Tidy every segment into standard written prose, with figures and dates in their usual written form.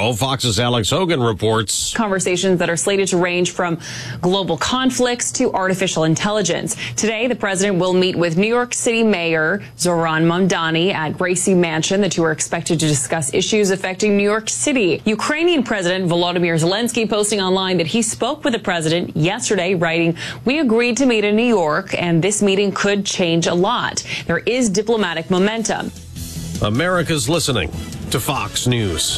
tomorrow. Fox's Alex Hogan reports. Conversations that are slated to range from global conflicts to artificial intelligence. Today, the president will meet with New York City Mayor Zohran Mamdani at Gracie Mansion. The two are expected to discuss issues affecting New York City. Ukrainian President Volodymyr Zelensky posting online that he spoke with the president yesterday, writing, "We agreed to meet in New York, and this meeting could change a lot. There is diplomatic momentum." America's listening to Fox News.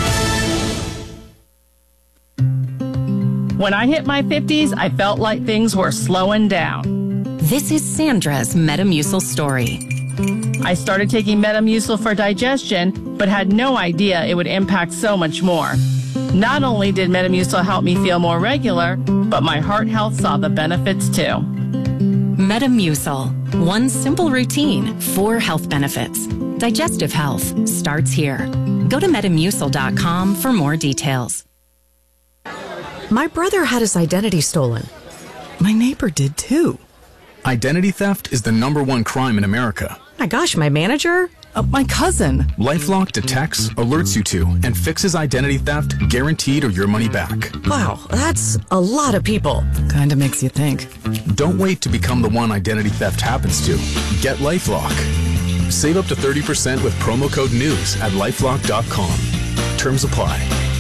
When I hit my 50s, I felt like things were slowing down. This is Sandra's Metamucil story. I started taking Metamucil for digestion, but had no idea it would impact so much more. Not only did Metamucil help me feel more regular, but my heart health saw the benefits too. Metamucil. One simple routine, 4 health benefits. Digestive health starts here. Go to Metamucil.com for more details. My brother had his identity stolen. My neighbor did too. Identity theft is the #1 crime in America. My gosh, my manager? My cousin. LifeLock detects, alerts you to, and fixes identity theft guaranteed or your money back. Wow, that's a lot of people. Kinda makes you think. Don't wait to become the one identity theft happens to. Get LifeLock. Save up to 30% with promo code NEWS at LifeLock.com. Terms apply.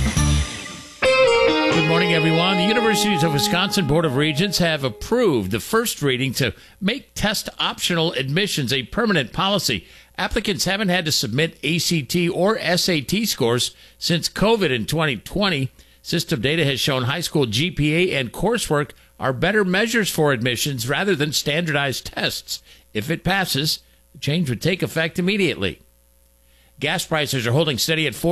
Good morning, everyone. The Universities of Wisconsin Board of Regents have approved the first reading to make test optional admissions a permanent policy. Applicants haven't had to submit ACT or SAT scores since COVID in 2020. System data has shown high school GPA and coursework are better measures for admissions rather than standardized tests. If it passes, the change would take effect immediately. Gas prices are holding steady at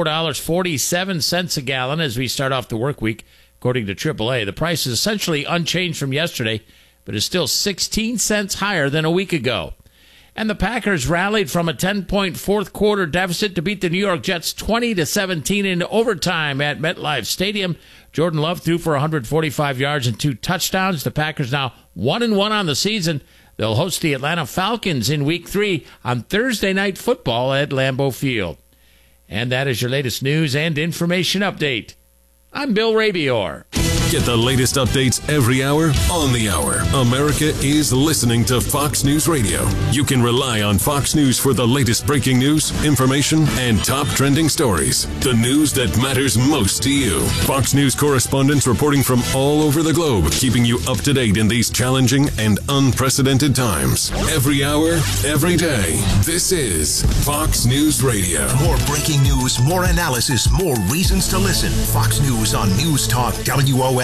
$4.47 a gallon as we start off the work week, according to AAA. The price is essentially unchanged from yesterday, but is still 16 cents higher than a week ago. And the Packers rallied from a 10-point fourth quarter deficit to beat the New York Jets 20-17 in overtime at MetLife Stadium. Jordan Love threw for 145 yards and 2 touchdowns. The Packers now 1-1 on the season. They'll host the Atlanta Falcons in Week 3 on Thursday Night Football at Lambeau Field. And that is your latest news and information update. I'm Bill Rabior. Get the latest updates every hour on the hour. America is listening to Fox News Radio. You can rely on Fox News for the latest breaking news, information, and top trending stories. The news that matters most to you. Fox News correspondents reporting from all over the globe, keeping you up to date in these challenging and unprecedented times. Every hour, every day. This is Fox News Radio. More breaking news, more analysis, more reasons to listen. Fox News on News Talk WOSH.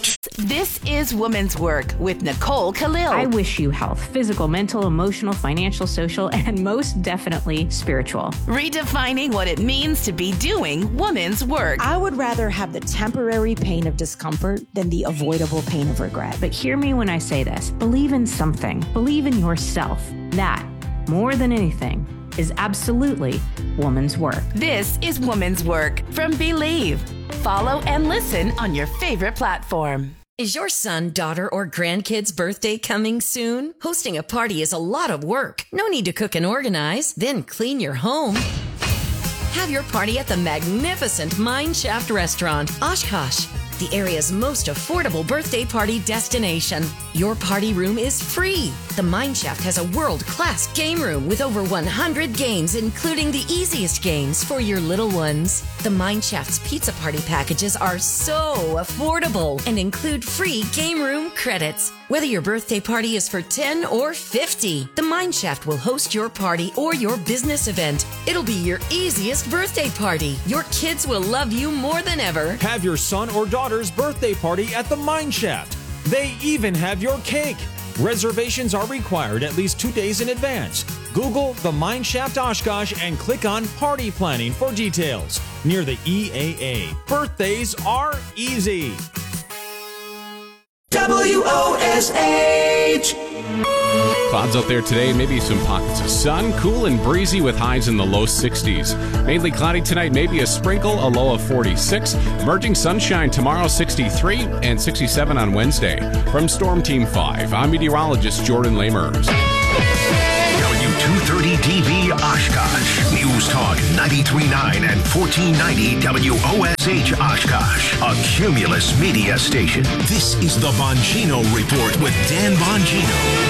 This is Woman's Work with Nicole Khalil. I wish you health, physical, mental, emotional, financial, social, and most definitely spiritual. Redefining what it means to be doing woman's work. I would rather have the temporary pain of discomfort than the avoidable pain of regret. But hear me when I say this. Believe in something. Believe in yourself. That, more than anything, is absolutely woman's work. This is Woman's Work from Believe. Follow and listen on your favorite platform. Is your son, daughter, or grandkid's birthday coming soon? Hosting a party is a lot of work. No need to cook and organize, then clean your home. Have your party at the magnificent Mine Shaft Restaurant, Oshkosh, the area's most affordable birthday party destination. Your party room is free. The Mine Shaft has a world-class game room with over 100 games, including the easiest games for your little ones. The Mine Shaft's pizza party packages are so affordable and include free game room credits. Whether your birthday party is for 10 or 50, the Mine Shaft will host your party or your business event. It'll be your easiest birthday party. Your kids will love you more than ever. Have your son or daughter's birthday party at the Mine Shaft. They even have your cake. Reservations are required at least 2 days in advance. Google the Mine Shaft Oshkosh and click on Party Planning for details. Near the EAA. Birthdays are easy. WOSH. Clouds out there today, maybe some pockets of sun, cool and breezy with highs in the low 60s. Mainly cloudy tonight, maybe a sprinkle, a low of 46. Emerging sunshine tomorrow, 63 and 67 on Wednesday. From Storm Team 5, I'm meteorologist Jordan Lamers. 230 DB Oshkosh. News Talk 93.9 and 1490 WOSH Oshkosh. A Cumulus media station. This is the Bongino Report with Dan Bongino.